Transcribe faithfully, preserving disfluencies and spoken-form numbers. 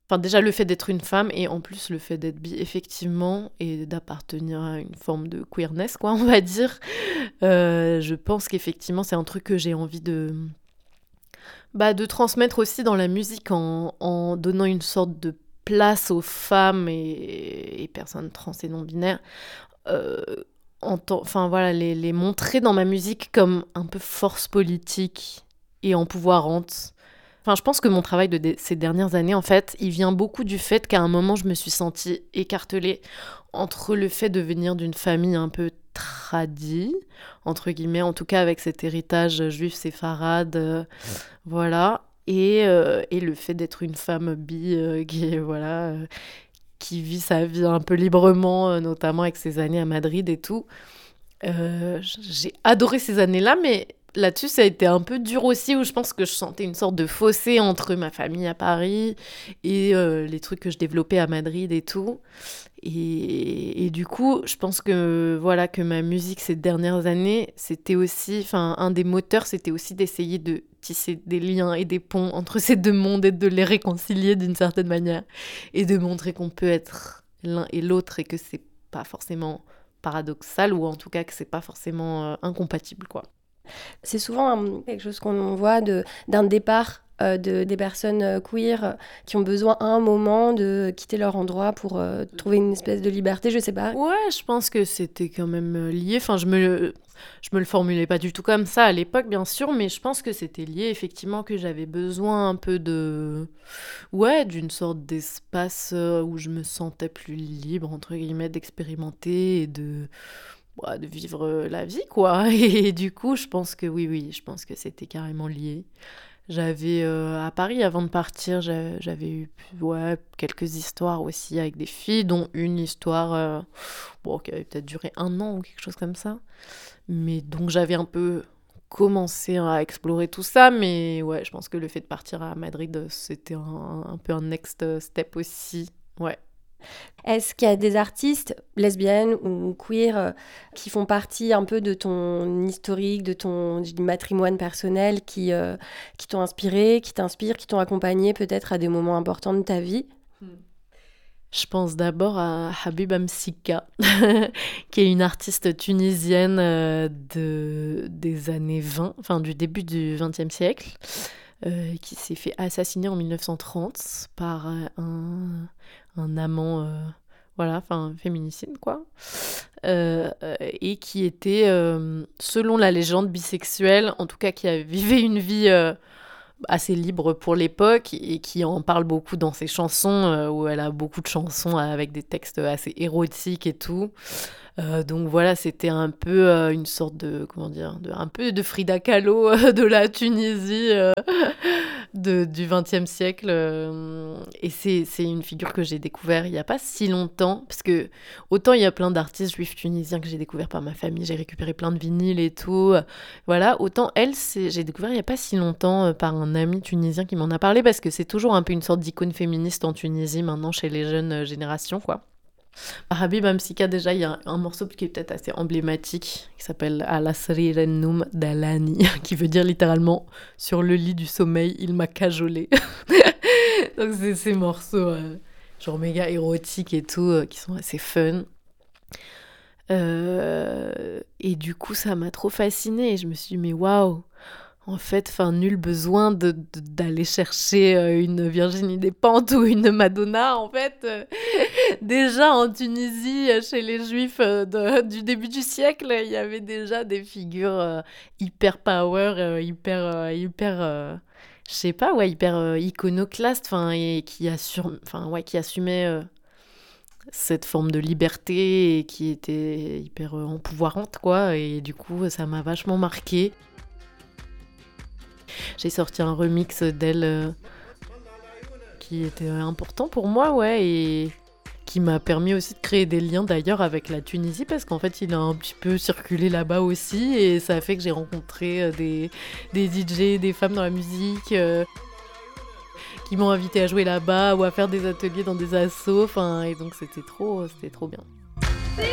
Enfin, déjà, le fait d'être une femme et en plus le fait d'être bi, effectivement, et d'appartenir à une forme de queerness, quoi, on va dire. Euh, je pense qu'effectivement, c'est un truc que j'ai envie de, bah, de transmettre aussi dans la musique en, en donnant une sorte de place aux femmes et, et personnes trans et non-binaires. Euh, en tant- enfin, voilà, les, les montrer dans ma musique comme un peu force politique et empouvoirante. Enfin, je pense que mon travail de dé- ces dernières années, en fait, il vient beaucoup du fait qu'à un moment, je me suis sentie écartelée entre le fait de venir d'une famille un peu tradie, entre guillemets, en tout cas avec cet héritage juif séfarade, euh, voilà, et, euh, et le fait d'être une femme bi euh, qui, voilà, euh, qui vit sa vie un peu librement, euh, notamment avec ses années à Madrid et tout. Euh, j'ai adoré ces années-là, mais là-dessus, ça a été un peu dur aussi, où je pense que je sentais une sorte de fossé entre ma famille à Paris et euh, les trucs que je développais à Madrid et tout. Et, et du coup, je pense que voilà que ma musique ces dernières années, c'était aussi, enfin, un des moteurs, c'était aussi d'essayer de tisser des liens et des ponts entre ces deux mondes et de les réconcilier d'une certaine manière et de montrer qu'on peut être l'un et l'autre et que c'est pas forcément paradoxal ou en tout cas que c'est pas forcément euh, incompatible, quoi. C'est souvent un- quelque chose qu'on voit de, d'un départ euh, de, des personnes euh, queer euh, qui ont besoin à un moment de quitter leur endroit pour euh, trouver une espèce de liberté, je sais pas. Ouais, je pense que c'était quand même euh, lié. Enfin, je me le, je me le formulais pas du tout comme ça à l'époque, bien sûr, mais je pense que c'était lié effectivement que j'avais besoin un peu de, ouais, d'une sorte d'espace euh, où je me sentais plus libre entre guillemets d'expérimenter et de, ouais, de vivre euh, la vie, quoi. Et du coup, je pense que oui, oui, je pense que c'était carrément lié. J'avais euh, à Paris avant de partir, j'a- j'avais eu ouais, quelques histoires aussi avec des filles, dont une histoire euh, bon, qui avait peut-être duré un an ou quelque chose comme ça. Mais donc j'avais un peu commencé à explorer tout ça, mais ouais, je pense que le fait de partir à Madrid, c'était un, un peu un next step aussi. Ouais. Est-ce qu'il y a des artistes lesbiennes ou queer euh, qui font partie un peu de ton historique, de ton du matrimoine personnel, qui, euh, qui t'ont inspiré, qui t'inspirent, qui t'ont accompagné peut-être à des moments importants de ta vie? Je pense d'abord à Habiba Msika, qui est une artiste tunisienne euh, de, des années vingt, enfin du début du vingtième siècle, euh, qui s'est fait assassiner en mille neuf cent trente par euh, un, un amant, euh, voilà, enfin féminicide quoi, euh, euh, et qui était, euh, selon la légende, bisexuelle, en tout cas qui a vivait une vie euh, assez libre pour l'époque et qui en parle beaucoup dans ses chansons, euh, où elle a beaucoup de chansons avec des textes assez érotiques et tout. Euh, donc voilà, c'était un peu euh, une sorte de, comment dire, de, un peu de Frida Kahlo euh, de la Tunisie euh, de, du vingtième siècle. euh, et c'est, c'est une figure que j'ai découvert il n'y a pas si longtemps, parce que autant il y a plein d'artistes juifs tunisiens que j'ai découvert par ma famille, j'ai récupéré plein de vinyles et tout. euh, Voilà, autant elle, c'est, j'ai découvert il n'y a pas si longtemps euh, par un ami tunisien qui m'en a parlé, parce que c'est toujours un peu une sorte d'icône féministe en Tunisie maintenant chez les jeunes euh, générations, quoi. Habib Amsika, déjà, il y a un morceau qui est peut-être assez emblématique, qui s'appelle Ala Srir Noum Dalani, qui veut dire littéralement sur le lit du sommeil, il m'a cajolé. Donc, c'est ces morceaux, euh, genre méga érotiques et tout, euh, qui sont assez fun. Euh, et du coup, ça m'a trop fascinée. Et je me suis dit, mais waouh! En fait, enfin, nul besoin de, de- d'aller chercher euh, une Virginie Despentes ou une Madonna. En fait, Euh, déjà en Tunisie, euh, chez les Juifs euh, de- du début du siècle, il y avait déjà des figures euh, hyper power, euh, hyper, euh, hyper, euh, je sais pas, ouais, hyper euh, iconoclastes, enfin, et qui assure, enfin, ouais, qui assumaient euh, cette forme de liberté et qui était hyper euh, empouvoirante, quoi. Et du coup, ça m'a vachement marqué. J'ai sorti un remix d'elle euh, qui était important pour moi, ouais, et qui m'a permis aussi de créer des liens d'ailleurs avec la Tunisie parce qu'en fait il a un petit peu circulé là-bas aussi et ça a fait que j'ai rencontré euh, des, des D J, des femmes dans la musique euh, qui m'ont invité à jouer là-bas ou à faire des ateliers dans des assos, enfin, et donc c'était trop, c'était trop bien.